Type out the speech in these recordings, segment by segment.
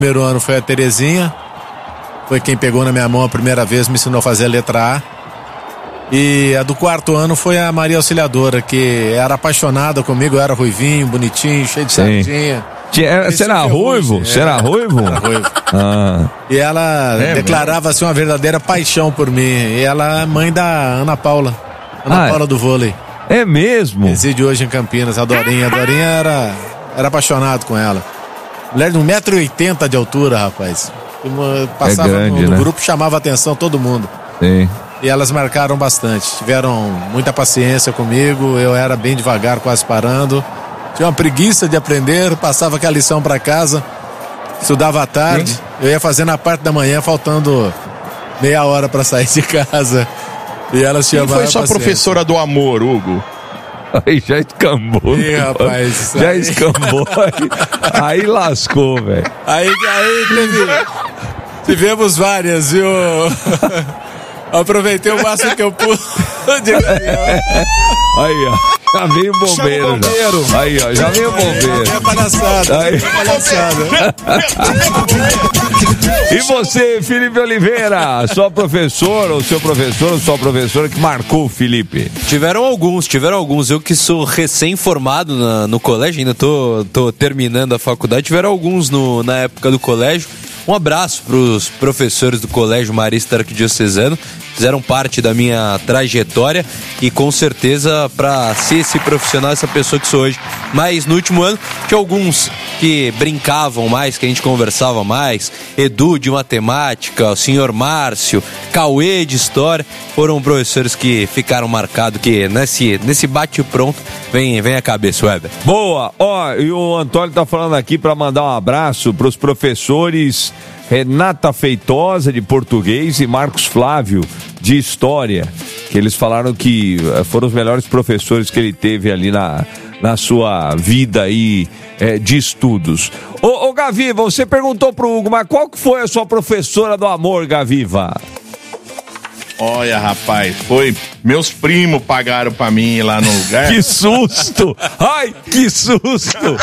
primeiro ano foi a Terezinha, foi quem pegou na minha mão a primeira vez, me ensinou a fazer a letra A. E a do quarto ano foi a Maria Auxiliadora, que era apaixonada comigo, eu era ruivinho, bonitinho, cheio de sardinha. Você era ruivo? Você era ruivo? Era ruivo. E ela declarava assim, uma verdadeira paixão por mim. E ela é mãe da Ana Paula. Paula do vôlei. É mesmo? Reside hoje em Campinas, a Dorinha. A Dorinha era apaixonado com ela. Mulher de 1,80 m de altura, rapaz. Passava grande, no né? grupo, chamava a atenção todo mundo. Sim. E elas marcaram bastante. Tiveram muita paciência comigo. Eu era bem devagar, quase parando. Tinha uma preguiça de aprender. Passava aquela lição para casa. Estudava à tarde. Eu ia fazendo a parte da manhã, faltando meia hora para sair de casa. E elas tinham Quem foi sua professora do amor, Hugo? Aí já escambou. Ih, rapaz. Já escambou. Aí lascou, velho. Aí tivemos várias, viu? Aproveitei o máximo que eu pude. Aí, ó. Já veio o bombeiro. Já. Aí, ó. Já veio o bombeiro. É palhaçada. Aí. É palhaçada. E você, Felipe Oliveira? Sua professora, ou seu professor, ou sua professora que marcou o Felipe? Tiveram alguns. Eu que sou recém-formado no colégio, ainda tô terminando a faculdade. Tiveram alguns na época do colégio. Um abraço para os professores do Colégio Marista Arquidiocesano, fizeram parte da minha trajetória e com certeza para ser esse profissional, essa pessoa que sou hoje. Mas no último ano tinha alguns que brincavam mais, que a gente conversava mais, Edu de matemática, o senhor Márcio, Cauê de história, foram professores que ficaram marcados, que nesse bate-pronto vem a cabeça, Weber. Boa, ó, e o Antônio tá falando aqui para mandar um abraço para os professores Renata Feitosa de português e Marcos Flávio de história, que eles falaram que foram os melhores professores que ele teve ali na sua vida aí de estudos. Ô Gaviva, você perguntou pro Hugo, mas qual que foi a sua professora do amor, Gaviva? Olha, rapaz, meus primos pagaram pra mim ir lá no lugar. Que susto! Ai, que susto!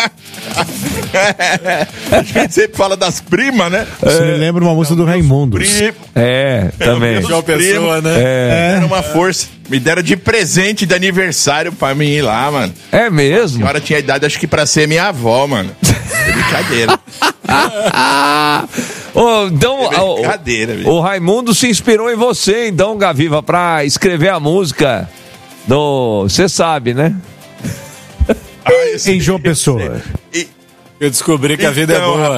A gente sempre fala das primas, né? Você me lembra uma música do Raimundos. Também. João Pessoa, né? Era uma força. Me deram de presente de aniversário pra mim ir lá, mano. É mesmo? A senhora tinha idade, acho que pra ser minha avó, mano. É brincadeira. Então, brincadeira, o Raimundo se inspirou em você, então, Gaviva, pra escrever a música do... Você sabe, né? Em João Pessoa. Eu descobri que a vida é boa.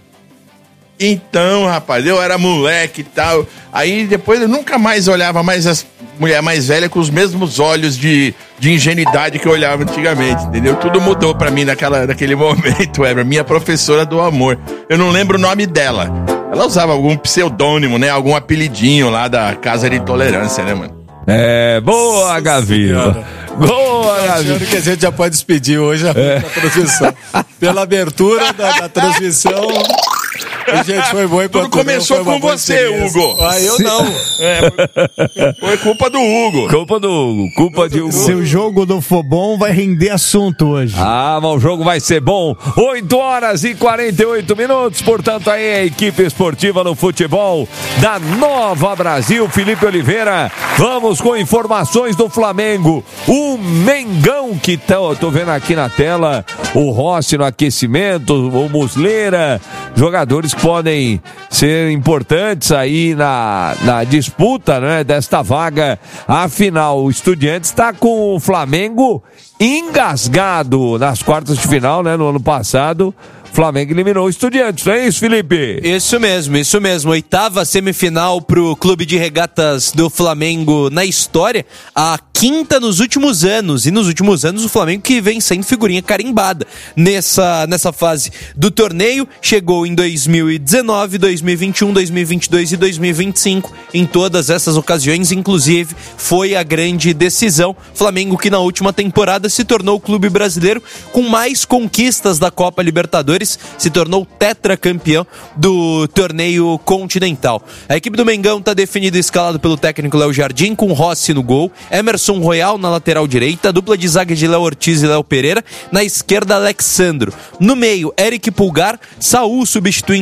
Rapaz, eu era moleque e tal. Aí depois eu nunca mais olhava mais as mulheres mais velhas com os mesmos olhos de ingenuidade que eu olhava antigamente, entendeu? Tudo mudou pra mim naquele momento, minha professora do amor. Eu não lembro o nome dela. Ela usava algum pseudônimo, né? Algum apelidinho lá da Casa de Tolerância, né, mano? Boa, Gaviva. Boa, Gaviva. Acho que a gente já pode despedir hoje a transmissão. Pela abertura da transmissão. E, gente, foi bom. Tudo começou com você, Hugo. Eu não. Foi culpa do Hugo. Culpa de Hugo. Seu jogo do Fobon vai render assunto hoje. Mas o jogo vai ser bom. 8h48, portanto aí a equipe esportiva no futebol da Nova Brasil, Felipe Oliveira. Vamos com informações do Flamengo. O Mengão que tô vendo aqui na tela, o Rossi no aquecimento, o Muslera, jogadores que podem ser importantes aí na disputa, né, desta vaga. Afinal, o Estudiantes está com o Flamengo engasgado nas quartas de final, né, no ano passado. Flamengo eliminou o Estudiantes, não é isso, Felipe? Isso mesmo. 8ª semifinal pro Clube de Regatas do Flamengo na história, a 5ª nos últimos anos, e nos últimos anos o Flamengo que vem sendo figurinha carimbada nessa fase do torneio, chegou em 2019, 2021, 2022 e 2025, em todas essas ocasiões, inclusive foi a grande decisão. Flamengo que na última temporada se tornou o clube brasileiro com mais conquistas da Copa Libertadores, Libertadores, se tornou tetracampeão do torneio continental. A equipe do Mengão está definida e escalado pelo técnico Léo Jardim, com Rossi no gol, Emerson Royal na lateral direita, dupla de zaga de Léo Ortiz e Léo Pereira, na esquerda Alexandro. No meio, Eric Pulgar, Saul substituindo